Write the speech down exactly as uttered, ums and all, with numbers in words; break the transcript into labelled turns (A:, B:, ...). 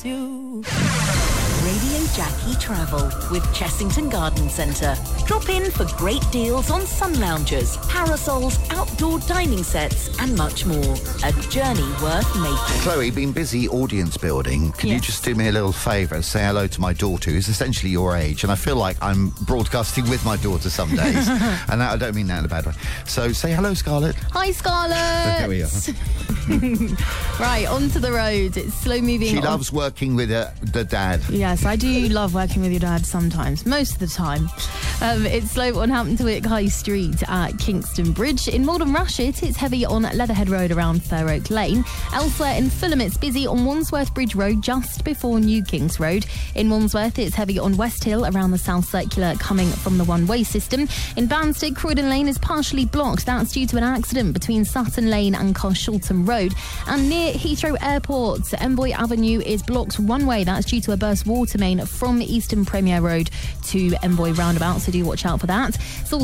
A: Do. Radio Jackie Travel with Chessington Garden Centre. Drop in for great deals on sun loungers, parasols, outdoor dining sets and much more. A journey worth making.
B: Chloe, been busy audience building. Could
C: Yes.
B: you just do me a little favour and say hello to my daughter, who's essentially your age? And I feel like I'm broadcasting with my daughter some days. And that, I don't mean that in a bad way. So say hello, Scarlett.
C: Hi, Scarlett.
B: There we are.
C: Right, onto the road. It's slow moving.
B: She
C: on-
B: loves working with uh, the dad.
C: Yes, I do love working with your dad sometimes, most of the time. Um, it's slow on Hampton to Wick High Street at Kingston Bridge. In Malden Rashett, it's heavy on Leatherhead Road around Fair Oak Lane. Elsewhere in Fulham, it's busy on Wandsworth Bridge Road just before New Kings Road. In Wandsworth, it's heavy on West Hill around the South Circular coming from the one-way system. In Banstead, Croydon Lane is partially blocked. That's due to an accident between Sutton Lane and Carshalton Road. And near Heathrow Airport, Emboy Avenue is blocked one way. That's due to a burst water main from Eastern Premier Road to Emboy Roundabout, so do watch out for that. It's also